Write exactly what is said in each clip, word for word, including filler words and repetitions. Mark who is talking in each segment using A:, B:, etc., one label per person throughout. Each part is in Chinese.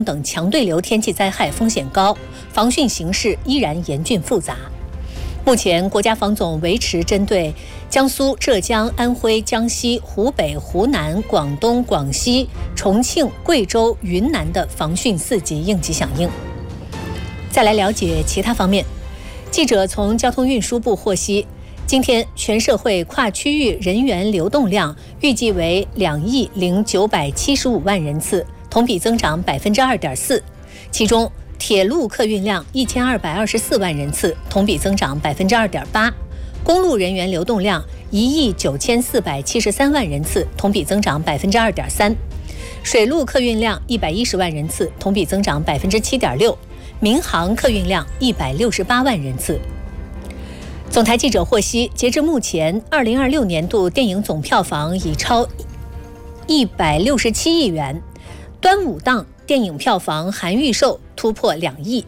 A: 等强对流天气灾害风险高，防汛形势依然严峻复杂。目前，国家防总维持针对江苏、浙江、安徽、江西、湖北、湖南、广东、广西、重庆、贵州、云南的防汛四级应急响应。再来了解其他方面，记者从交通运输部获悉，今天全社会跨区域人员流动量预计为两亿零九百七十五万人次，同比增长百分之二点四，其中铁路客运量一千二百二十四万人次，同比增长百分之二点八；公路人员流动量一亿九千四百七十三万人次，同比增长百分之二点三；水路客运量一百一十万人次，同比增长百分之七点六；民航客运量一百六十八万人次。总台记者获悉，截至目前，二零二六年度电影总票房已超一百六十七亿元，端午档电影票房含预售突破两亿。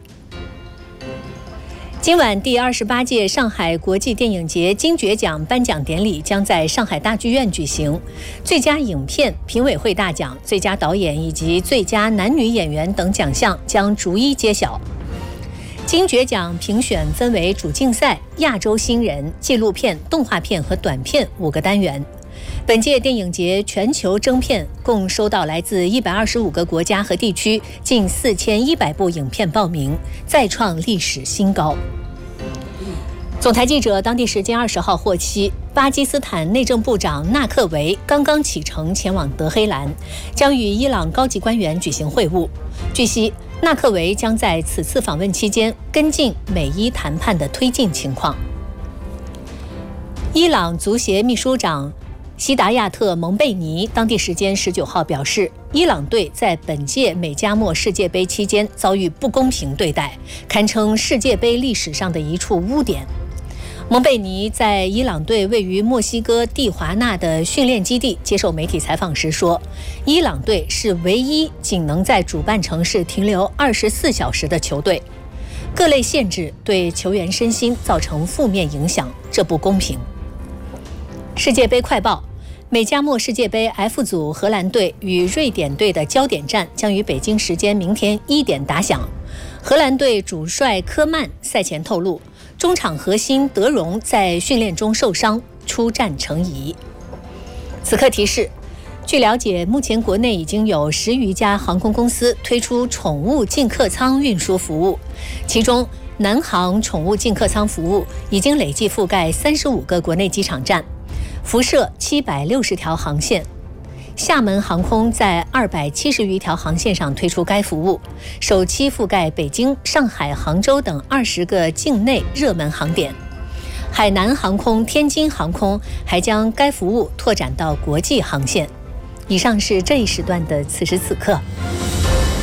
A: 今晚第二十八届上海国际电影节金爵奖颁奖典礼将在上海大剧院举行，最佳影片、评委会大奖、最佳导演以及最佳男女演员等奖项将逐一揭晓。金爵奖评选分为主竞赛、亚洲新人、纪录片、动画片和短片五个单元。本届电影节全球征片共收到来自一百二十五个国家和地区近四千一百部影片报名，再创历史新高。总台记者当地时间二十号获悉，巴基斯坦内政部长纳克维刚刚启程前往德黑兰，将与伊朗高级官员举行会晤。据悉，纳克维将在此次访问期间跟进美伊谈判的推进情况。伊朗足协秘书长希达亚特·蒙贝尼当地时间十九号表示，伊朗队在本届美加墨世界杯期间遭遇不公平对待，堪称世界杯历史上的一处污点。蒙贝尼在伊朗队位于墨西哥蒂华纳的训练基地接受媒体采访时说，伊朗队是唯一仅能在主办城市停留二十四小时的球队，各类限制对球员身心造成负面影响，这不公平。世界杯快报：美加墨世界杯 F 组荷兰队与瑞典队的焦点战将于北京时间明天一点打响。荷兰队主帅科曼赛前透露，中场核心德容在训练中受伤，出战成疑。此刻提示：据了解，目前国内已经有十余家航空公司推出宠物进客舱运输服务，其中南航宠物进客舱服务已经累计覆盖三十五个国内机场站，辐射七百六十条航线。厦门航空在二百七十余条航线上推出该服务，首期覆盖北京、上海、杭州等二十个境内热门航点。海南航空、天津航空还将该服务拓展到国际航线。以上是这一时段的此时此刻。